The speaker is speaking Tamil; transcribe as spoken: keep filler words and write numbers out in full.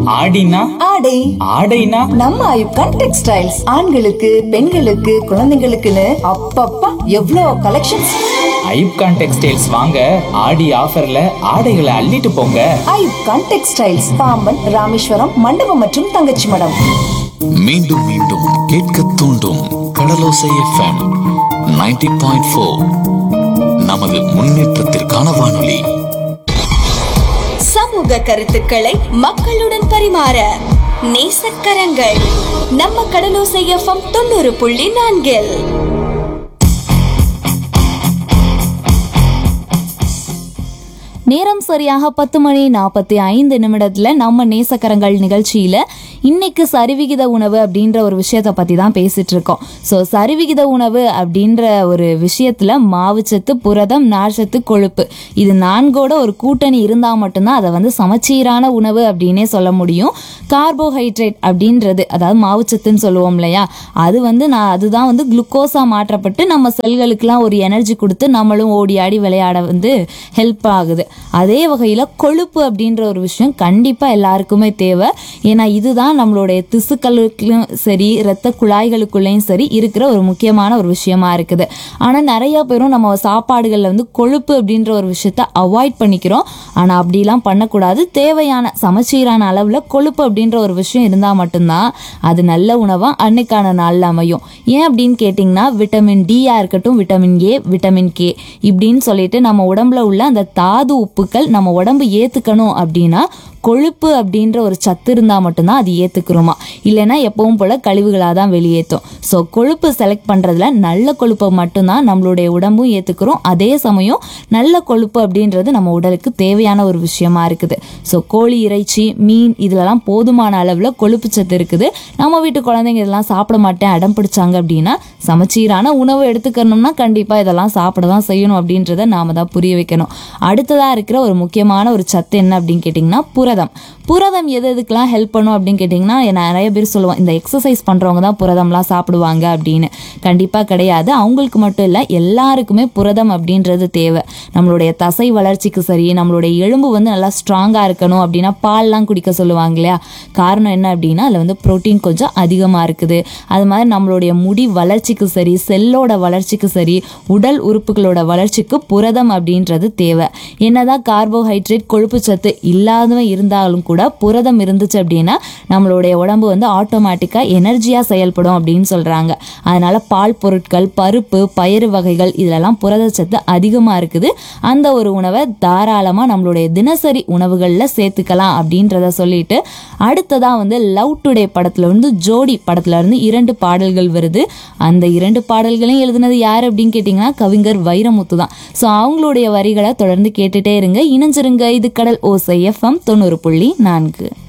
ஆடினா ஆடை ஆடைனா நம்ம ஐப்கான் டெக்ஸ்டைல்ஸ் ஆண்களுக்கு பெண்களுக்கு குழந்தைங்களுக்குன்னு அப்பப்பா எவ்வளோ கலெக்ஷன்ஸ். ஐப்கான் டெக்ஸ்டைல்ஸ் வாங்க ஆடி ஆஃபர்ல ஆடைகளை அள்ளிட்டு போங்க. ஐப்கான் டெக்ஸ்டைல்ஸ் பாம்பன் ராமேஸ்வரம் மண்டபம் மற்றும் தங்கச்சி மடம். மீண்டும் மீண்டும் கேட்க தூண்டும் கடலோசை எஃப்எம் நைன்டி பாயிண்ட் ஃபோர். நமது முன்னேற்றத்திற்கான வானொலி. சமூக கருத்துக்களை மக்களுடன் பரிமாற நேசக்கரங்கள் நம்ம கடலோசை எஃப்எம் தொண்ணூறு புள்ளி நான்கில். நேரம் சரியாக பத்து மணி நாற்பத்தி ஐந்து நிமிடத்துல நம்ம நேசக்கரங்கள் நிகழ்ச்சியில இன்னைக்கு சரிவிகித உணவு அப்படின்ற ஒரு விஷயத்த பத்தி தான் பேசிட்டு இருக்கோம். ஸோ சரிவிகித உணவு அப்படின்ற ஒரு விஷயத்துல மாவுச்சத்து, புரதம், நார்ச்சத்து, கொழுப்பு இது நான்கோட ஒரு கூட்டணி இருந்தா மட்டும்தான் அதை வந்து சமச்சீரான உணவு அப்படின்னே சொல்ல முடியும். கார்போஹைட்ரேட் அப்படின்றது, அதாவது மாவுச்சத்துன்னு சொல்லுவோம் இல்லையா, அது வந்து நான் அதுதான் வந்து குளுக்கோஸா மாற்றப்பட்டு நம்ம செல்களுக்கெல்லாம் ஒரு எனர்ஜி கொடுத்து நம்மளும் ஓடி ஆடி விளையாட வந்து ஹெல்ப் ஆகுது. அதே வகையில கொழுப்பு அப்படின்ற ஒரு விஷயம் கண்டிப்பா எல்லாருக்குமே தேவை. ஏன்னா இதுதான் நம்மளுடைய திசுக்களுக்கும் சரி இரத்த குழாய்களுக்குள்ளேயும் சரி இருக்கிற ஒரு முக்கியமான ஒரு விஷயமா இருக்குது. ஆனா நிறைய பேரும் நம்ம சாப்பாடுகள்ல வந்து கொழுப்பு அப்படின்ற ஒரு விஷயத்த அவாய்ட் பண்ணிக்கிறோம். ஆனா அப்படிலாம் பண்ணக்கூடாது. தேவையான சமச்சீரான அளவுல கொழுப்பு அப்படின்ற ஒரு விஷயம் இருந்தா மட்டும்தான் அது நல்ல உணவா அன்னைக்கான நாள்ல அமையும். ஏன் அப்படின்னு கேட்டிங்கன்னா, விட்டமின் டியா இருக்கட்டும், விட்டமின் ஏ, விட்டமின் கே இப்படின்னு சொல்லிட்டு நம்ம உடம்புல உள்ள அந்த தாது உப்புக்கள் நம்ம உடம்பு ஏத்துக்கணும் அப்படின்னா கொழுப்பு அப்படின்ற ஒரு சத்து இருந்தால் மட்டும்தான் அது ஏற்றுக்கிறோமா, இல்லைன்னா எப்பவும் போல் கழிவுகளாக தான் வெளியேற்றும். ஸோ கொழுப்பு செலக்ட் பண்ணுறதுல நல்ல கொழுப்பை மட்டும்தான் நம்மளுடைய உடம்பும் ஏற்றுக்கிறோம். அதே சமயம் நல்ல கொழுப்பு அப்படின்றது நம்ம உடலுக்கு தேவையான ஒரு விஷயமா இருக்குது. ஸோ கோழி இறைச்சி, மீன் இதிலலாம் போதுமான அளவில் கொழுப்பு சத்து இருக்குது. நம்ம வீட்டு குழந்தைங்க இதெல்லாம் சாப்பிட மாட்டேன் அடம் பிடிச்சாங்க அப்படின்னா சமச்சீரான உணவு எடுத்துக்கணும்னா கண்டிப்பாக இதெல்லாம் சாப்பிட தான் செய்யணும் அப்படின்றத நாம தான் புரிய வைக்கணும். அடுத்ததாக இருக்கிற ஒரு முக்கியமான ஒரு சத்து என்ன அப்படின்னு கேட்டிங்கன்னா புரதம். புரதம் எது எதுக்கெல்லாம் ஹெல்ப் பண்ணும் அப்படின்னு கேட்டிங்கன்னா, நிறைய பேர் சொல்லுவோம் இந்த எக்ஸசைஸ் பண்ணுறவங்க தான் புரதம்லாம் சாப்பிடுவாங்க அப்படின்னு. கண்டிப்பாக கிடையாது. அவங்களுக்கு மட்டும் இல்லை, எல்லாருக்குமே புரதம் அப்படின்றது தேவை. நம்மளுடைய தசை வளர்ச்சிக்கு சரி, நம்மளுடைய எலும்பு வந்து நல்லா ஸ்ட்ராங்காக இருக்கணும் அப்படின்னா பால்லாம் குடிக்க சொல்லுவாங்க இல்லையா. காரணம் என்ன அப்படின்னா அதில் வந்து புரோட்டீன் கொஞ்சம் அதிகமாக இருக்குது. அது மாதிரி நம்மளுடைய முடி வளர்ச்சிக்கு சரி, செல்லோட வளர்ச்சிக்கு சரி, உடல் உறுப்புகளோட வளர்ச்சிக்கு புரதம் அப்படின்றது தேவை. என்னதான் கார்போஹைட்ரேட் கொழுப்பு சத்து இல்லாதவன் இருந்தாலும் கூட புரதம் இருந்துச்சு அப்படின்னா நம்மளுடைய உடம்பு வந்து ஆட்டோமேட்டிக்காக எனர்ஜியாக செயல்படும் அப்படின்னு சொல்கிறாங்க. அதனால பால் பொருட்கள், பருப்பு, பயிறு வகைகள் இதெல்லாம் புரதச்சத்து அதிகமாக இருக்குது. அந்த ஒரு உணவை தாராளமாக நம்மளுடைய தினசரி உணவுகளில் சேர்த்துக்கலாம் அப்படின்றத சொல்லிட்டு, அடுத்ததாக வந்து லவ் டுடே படத்துல இருந்து ஜோடி படத்துல இருந்து இரண்டு பாடல்கள் வருது. அந்த இரண்டு பாடல்களையும் எழுதுனது யார் அப்படின்னு கேட்டிங்கன்னா கவிஞர் வைரமுத்து தான். ஸோ அவங்களுடைய வரிகளை தொடர்ந்து கேட்டுட்டே இருங்க, இணைஞ்சிருங்க. இது கடல் ஓசை எஃப்எம் தொண்ணூறு புள்ளி நான்கு.